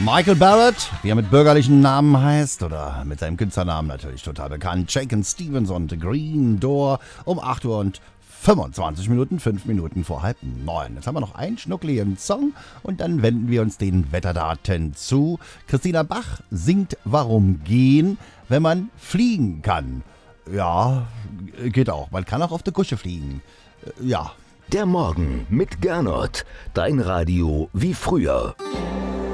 Michael Barrett, wie er mit bürgerlichen Namen heißt, oder mit seinem Künstlernamen natürlich total bekannt, Shakin' Stevens und Green Door um 8 Uhr und 25 Minuten, 5 Minuten vor 8:30. Jetzt haben wir noch einen schnuckligen Song und dann wenden wir uns den Wetterdaten zu. Christina Bach singt Warum gehen, wenn man fliegen kann. Ja, geht auch. Man kann auch auf der Kusche fliegen. Ja. Der Morgen mit Gernot. Dein Radio wie früher.